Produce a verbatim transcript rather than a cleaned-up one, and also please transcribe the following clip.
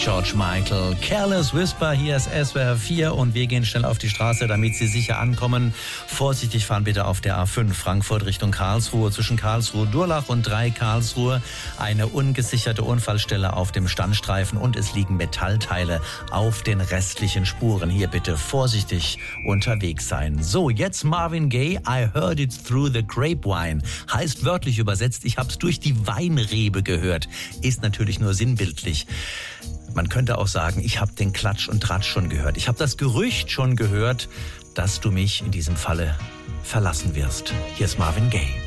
George Michael. Careless Whisper, hier ist S W R vier und wir gehen schnell auf die Straße, damit Sie sicher ankommen. Vorsichtig fahren bitte auf der A fünf Frankfurt Richtung Karlsruhe. Zwischen Karlsruhe-Durlach und drei Karlsruhe eine ungesicherte Unfallstelle auf dem Standstreifen und es liegen Metallteile auf den restlichen Spuren. Hier bitte vorsichtig unterwegs sein. So, jetzt Marvin Gaye, I heard it through the grapevine. Heißt wörtlich übersetzt, ich hab's durch die Weinrebe gehört. Ist natürlich nur sinnbildlich. Man könnte auch sagen, ich habe den Klatsch und Tratsch schon gehört. Ich habe das Gerücht schon gehört, dass du mich in diesem Falle verlassen wirst. Hier ist Marvin Gaye.